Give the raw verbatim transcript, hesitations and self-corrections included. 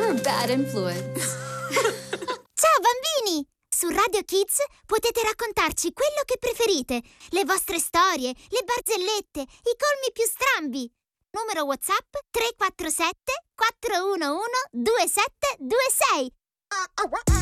You're a bad influence. Ciao bambini! Su Radio Kids potete raccontarci quello che preferite, le vostre storie, le barzellette, i colmi più strambi. Numero WhatsApp tre quattro sette quattro uno uno due sette due sei.